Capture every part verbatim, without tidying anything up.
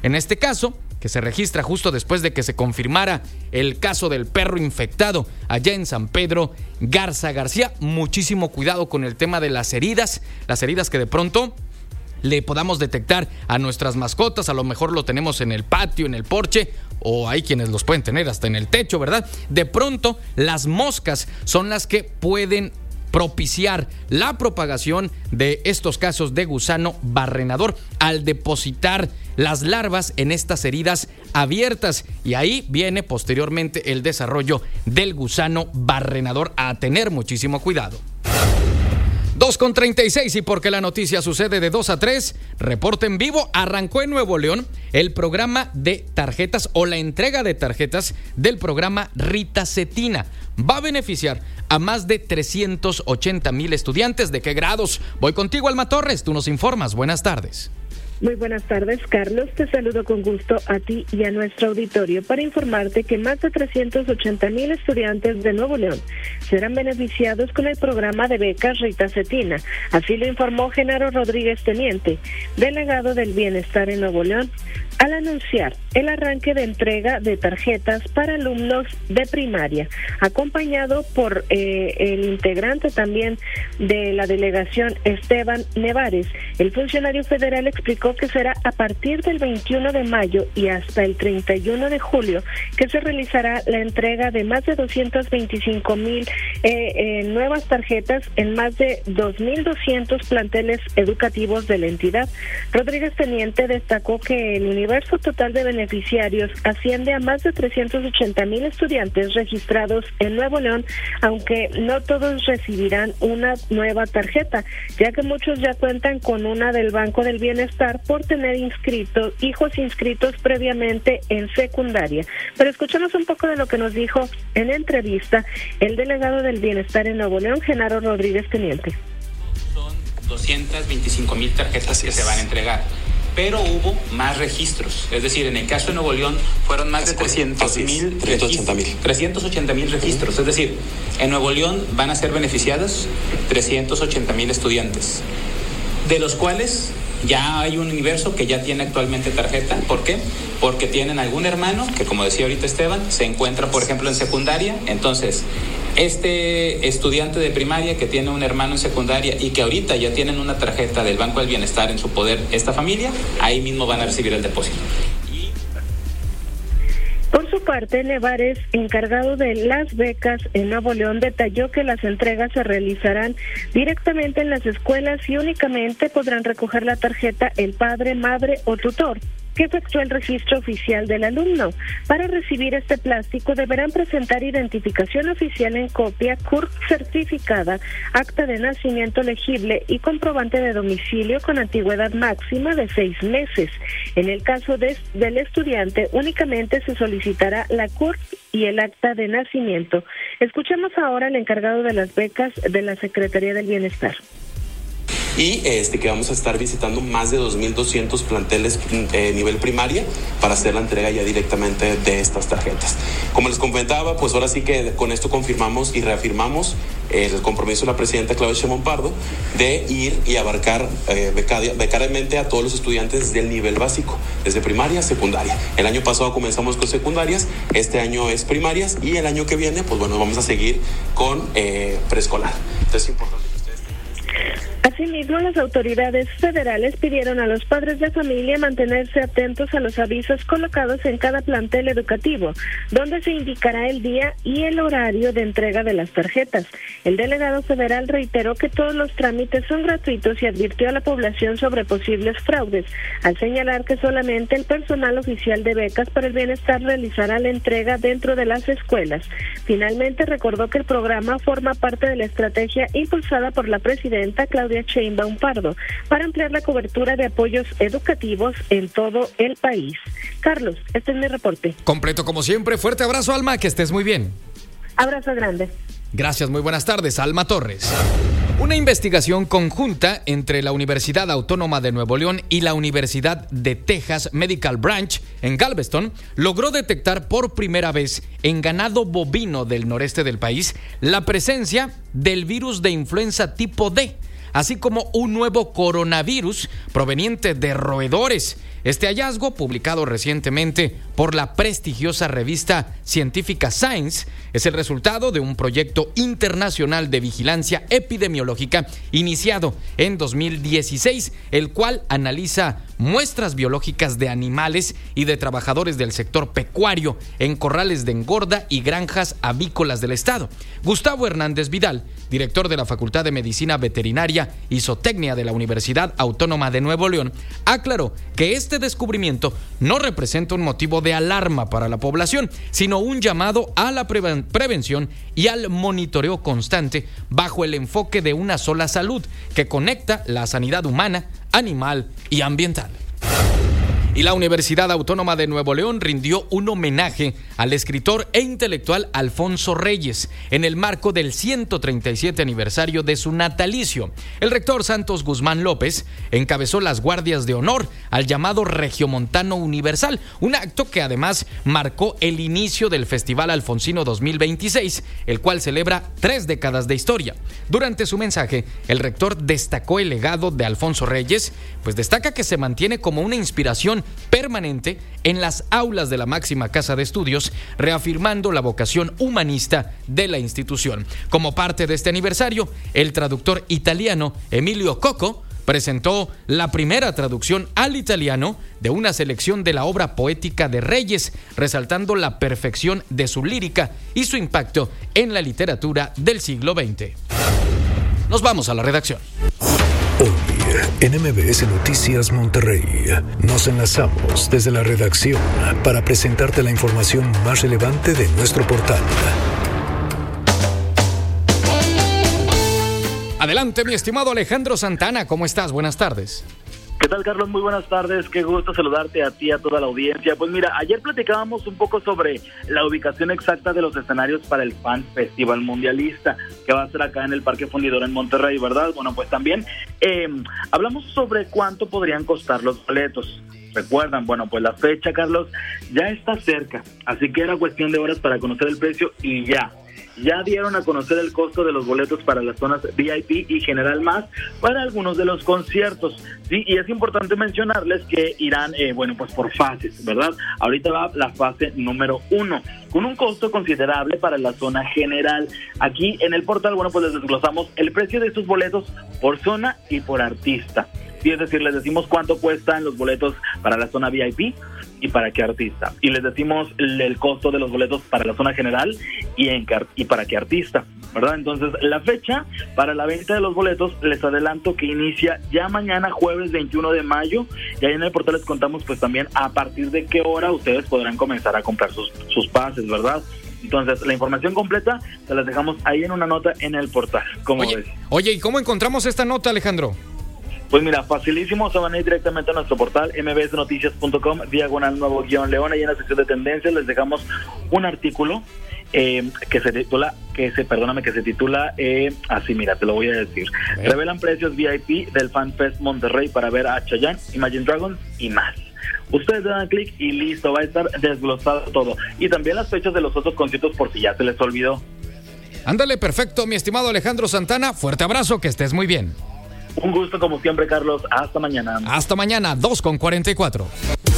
En este caso, que se registra justo después de que se confirmara el caso del perro infectado allá en San Pedro Garza García. Muchísimo cuidado con el tema de las heridas, las heridas que de pronto le podamos detectar a nuestras mascotas. A lo mejor lo tenemos en el patio, en el porche, o hay quienes los pueden tener hasta en el techo, ¿verdad? De pronto, las moscas son las que pueden propiciar la propagación de estos casos de gusano barrenador al depositar las larvas en estas heridas abiertas, y ahí viene posteriormente el desarrollo del gusano barrenador. A tener muchísimo cuidado. dos con treinta y seis, y porque la noticia sucede de dos a tres, reporte en vivo. Arrancó en Nuevo León el programa de tarjetas o la entrega de tarjetas del programa Rita Cetina. Va a beneficiar a más de trescientos ochenta mil estudiantes. ¿De qué grados? Voy contigo, Alma Torres, tú nos informas. Buenas tardes. Muy buenas tardes, Carlos. Te saludo con gusto a ti y a nuestro auditorio para informarte que más de trescientos ochenta mil estudiantes de Nuevo León serán beneficiados con el programa de becas Rita Cetina. Así lo informó Genaro Rodríguez Teniente, delegado del Bienestar en Nuevo León, al anunciar el arranque de entrega de tarjetas para alumnos de primaria, acompañado por eh, el integrante también de la delegación, Esteban Nevares. El funcionario federal explicó que será a partir del veintiuno de mayo y hasta el treinta y uno de julio que se realizará la entrega de más de doscientos veinticinco mil eh, eh, nuevas tarjetas en más de dos mil doscientos planteles educativos de la entidad. Rodríguez Teniente destacó que el universo total de beneficiarios asciende a más de trescientos ochenta mil estudiantes registrados en Nuevo León, aunque no todos recibirán una nueva tarjeta, ya que muchos ya cuentan con una del Banco del Bienestar por tener inscritos, hijos inscritos previamente en secundaria. Pero escuchemos un poco de lo que nos dijo en entrevista el delegado del Bienestar en Nuevo León, Genaro Rodríguez Teniente. Son doscientas veinticinco mil tarjetas que se van a entregar, pero hubo más registros. Es decir, en el caso de Nuevo León fueron más de trescientos mil trescientos ochenta mil registros. Es decir, en Nuevo León van a ser beneficiados trescientos ochenta mil estudiantes, de los cuales ya hay un universo que ya tiene actualmente tarjeta. ¿Por qué? Porque tienen algún hermano que, como decía ahorita Esteban, se encuentra, por ejemplo, en secundaria. Entonces, este estudiante de primaria que tiene un hermano en secundaria y que ahorita ya tienen una tarjeta del Banco del Bienestar en su poder, esta familia, ahí mismo van a recibir el depósito. Por su parte, Nevares, encargado de las becas en Nuevo León, detalló que las entregas se realizarán directamente en las escuelas y únicamente podrán recoger la tarjeta el padre, madre o tutor que efectuó el registro oficial del alumno. Para recibir este plástico deberán presentar identificación oficial en copia, C U R P certificada, acta de nacimiento legible y comprobante de domicilio con antigüedad máxima de seis meses. En el caso de, del estudiante, únicamente se solicitará la C U R P y el acta de nacimiento. Escuchemos ahora al encargado de las becas de la Secretaría del Bienestar. Y este que vamos a estar visitando más de dos mil doscientos planteles eh, nivel primaria para hacer la entrega ya directamente de estas tarjetas. Como les comentaba, pues ahora sí que con esto confirmamos y reafirmamos eh, el compromiso de la presidenta Claudia Sheinbaum Pardo de ir y abarcar eh, becariamente a todos los estudiantes del nivel básico, desde primaria a secundaria. El año pasado comenzamos con secundarias, este año es primarias y el año que viene, pues bueno, vamos a seguir con eh, preescolar. Entonces es importante. Asimismo, las autoridades federales pidieron a los padres de familia mantenerse atentos a los avisos colocados en cada plantel educativo, donde se indicará el día y el horario de entrega de las tarjetas. El delegado federal reiteró que todos los trámites son gratuitos y advirtió a la población sobre posibles fraudes, al señalar que solamente el personal oficial de becas para el bienestar realizará la entrega dentro de las escuelas. Finalmente, recordó que el programa forma parte de la estrategia impulsada por la presidenta Claudia Sheinbaum Pardo para ampliar la cobertura de apoyos educativos en todo el país. Carlos, este es mi reporte. Completo como siempre. Fuerte abrazo, Alma, que estés muy bien. Abrazo grande. Gracias, muy buenas tardes, Alma Torres. Una investigación conjunta entre la Universidad Autónoma de Nuevo León y la Universidad de Texas Medical Branch en Galveston logró detectar por primera vez en ganado bovino del noreste del país la presencia del virus de influenza tipo D, así como un nuevo coronavirus proveniente de roedores. Este hallazgo, publicado recientemente por la prestigiosa revista científica Science, es el resultado de un proyecto internacional de vigilancia epidemiológica iniciado en dos mil dieciséis, el cual analiza muestras biológicas de animales y de trabajadores del sector pecuario en corrales de engorda y granjas avícolas del estado. Gustavo Hernández Vidal, director de la Facultad de Medicina Veterinaria y Zootecnia de la Universidad Autónoma de Nuevo León, aclaró que este descubrimiento no representa un motivo de alarma para la población, sino un llamado a la preven- prevención y al monitoreo constante bajo el enfoque de una sola salud que conecta la sanidad humana, animal y ambiental. Y la Universidad Autónoma de Nuevo León rindió un homenaje al escritor e intelectual Alfonso Reyes en el marco del ciento treinta y siete aniversario de su natalicio. El rector Santos Guzmán López encabezó las guardias de honor al llamado Regiomontano Universal, un acto que además marcó el inicio del Festival Alfonsino dos mil veintiséis, el cual celebra tres décadas de historia. Durante su mensaje, el rector destacó el legado de Alfonso Reyes, pues destaca que se mantiene como una inspiración permanente en las aulas de la máxima casa de estudios, reafirmando la vocación humanista de la institución. Como parte de este aniversario, el traductor italiano Emilio Cocco presentó la primera traducción al italiano de una selección de la obra poética de Reyes, resaltando la perfección de su lírica y su impacto en la literatura del siglo veinte. Nos vamos a la redacción. Hoy, en M B S Noticias Monterrey, nos enlazamos desde la redacción para presentarte la información más relevante de nuestro portal. Adelante, mi estimado Alejandro Santana, ¿cómo estás? Buenas tardes. ¿Qué tal, Carlos? Muy buenas tardes, qué gusto saludarte a ti y a toda la audiencia. Pues mira, ayer platicábamos un poco sobre la ubicación exacta de los escenarios para el Fan Festival Mundialista, que va a ser acá en el Parque Fundidor en Monterrey, ¿verdad? Bueno, pues también eh, hablamos sobre cuánto podrían costar los boletos. ¿Recuerdan? Bueno, pues la fecha, Carlos, ya está cerca, así que era cuestión de horas para conocer el precio y ya. Ya dieron a conocer el costo de los boletos para las zonas V I P y General Más para algunos de los conciertos, sí, y es importante mencionarles que irán, eh, bueno, pues por fases, ¿verdad? Ahorita va la fase número uno, con un costo considerable para la zona general. Aquí en el portal, bueno, pues les desglosamos el precio de estos boletos por zona y por artista. Sí, es decir, les decimos cuánto cuestan los boletos para la zona V I P y para qué artista. Y les decimos el, el costo de los boletos para la zona general y, en, y para qué artista, ¿verdad? Entonces, la fecha para la venta de los boletos, les adelanto que inicia ya mañana, jueves veintiuno de mayo, y ahí en el portal les contamos pues también a partir de qué hora ustedes podrán comenzar a comprar sus, sus pases, ¿verdad? Entonces, la información completa se las dejamos ahí en una nota en el portal. ¿Cómo Oye, ves? oye, ¿y cómo encontramos esta nota, Alejandro? Pues mira, facilísimo, se van a ir directamente a nuestro portal m b s noticias punto com, diagonal nuevo guión león. Ahí en la sección de tendencias les dejamos un artículo eh, que se titula, que se, perdóname, que se titula eh, así, mira, te lo voy a decir. ¿Eh? Revelan precios V I P del Fan Fest Monterrey para ver a Chayanne, Imagine Dragons y más. Ustedes le dan clic y listo, va a estar desglosado todo. Y también las fechas de los otros conciertos por si ya se les olvidó. Ándale, perfecto, mi estimado Alejandro Santana. Fuerte abrazo, que estés muy bien. Un gusto como siempre, Carlos. Hasta mañana. Hasta mañana, dos con cuarenta y cuatro.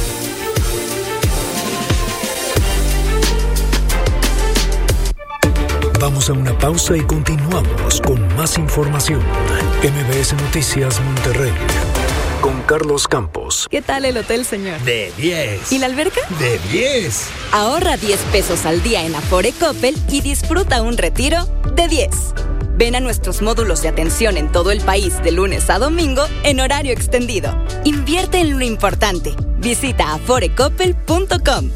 Vamos a una pausa y continuamos con más información. M B S Noticias Monterrey con Carlos Campos. ¿Qué tal el hotel, señor? De diez. ¿Y la alberca? De diez. Ahorra diez pesos al día en Afore Coppel y disfruta un retiro de diez. Ven a nuestros módulos de atención en todo el país de lunes a domingo en horario extendido. Invierte en lo importante. Visita afore coppel punto com.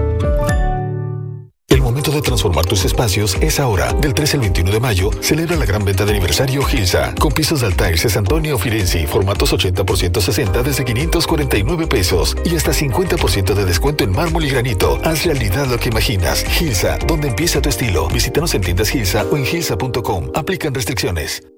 El momento de transformar tus espacios es ahora. Del trece al veintiuno de mayo, celebra la gran venta de aniversario Gilsa, con pisos de Altair, Cesantonio o Firenze, formatos ochenta por ciento sesenta desde quinientos cuarenta y nueve pesos y hasta cincuenta por ciento de descuento en mármol y granito. Haz realidad lo que imaginas. Gilsa, donde empieza tu estilo. Visítanos en tiendas Gilsa o en gilsa punto com. Aplican restricciones.